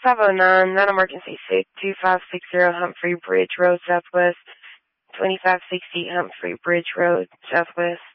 509, non-emergency 62560 Humphrey Bridge Road, Southwest, 2560 Humphrey Bridge Road, Southwest.